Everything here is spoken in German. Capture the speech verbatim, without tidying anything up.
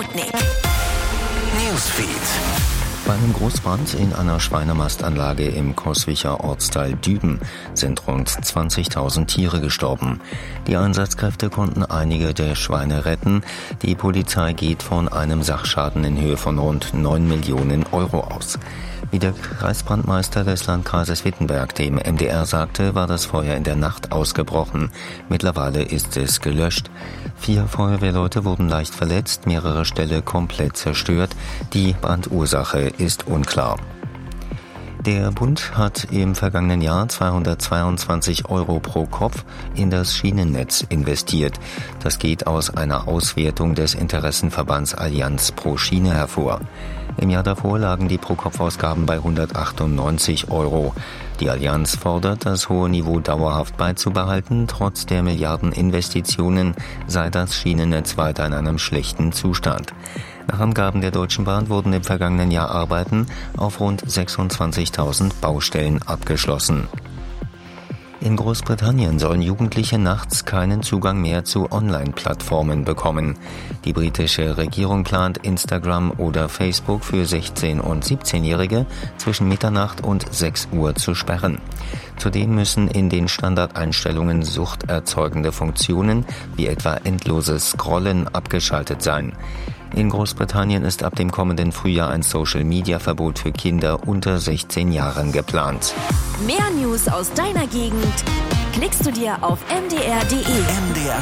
Sputnik Newsfeed. Bei einem Großbrand in einer Schweinemastanlage im Coswicher Ortsteil Düben sind rund zwanzigtausend Tiere gestorben. Die Einsatzkräfte konnten einige der Schweine retten. Die Polizei geht von einem Sachschaden in Höhe von rund neun Millionen Euro aus. Wie der Kreisbrandmeister des Landkreises Wittenberg dem M D R sagte, war das Feuer in der Nacht ausgebrochen. Mittlerweile ist es gelöscht. Vier Feuerwehrleute wurden leicht verletzt, mehrere Ställe komplett zerstört. Die Brandursache ist unklar. Der Bund hat im vergangenen Jahr zweihundertzweiundzwanzig Euro pro Kopf in das Schienennetz investiert. Das geht aus einer Auswertung des Interessenverbands Allianz pro Schiene hervor. Im Jahr davor lagen die Pro-Kopf-Ausgaben bei hundertachtundneunzig Euro. Die Allianz fordert, das hohe Niveau dauerhaft beizubehalten. Trotz der Milliardeninvestitionen sei das Schienennetz weiter in einem schlechten Zustand. Nach Angaben der Deutschen Bahn wurden im vergangenen Jahr Arbeiten auf rund sechsundzwanzigtausend Baustellen abgeschlossen. In Großbritannien sollen Jugendliche nachts keinen Zugang mehr zu Online-Plattformen bekommen. Die britische Regierung plant, Instagram oder Facebook für sechzehn- und siebzehnjährige zwischen Mitternacht und sechs Uhr zu sperren. Zudem müssen in den Standardeinstellungen suchterzeugende Funktionen wie etwa endloses Scrollen abgeschaltet sein. In Großbritannien ist ab dem kommenden Frühjahr ein Social-Media-Verbot für Kinder unter sechzehn Jahren geplant. Mehr News aus deiner Gegend klickst du dir auf m d r punkt d e. M D R